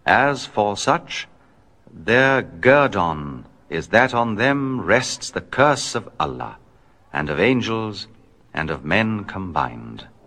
As for such, their guerdon is that on them rests the curse of Allah, and of angels, and of men combined.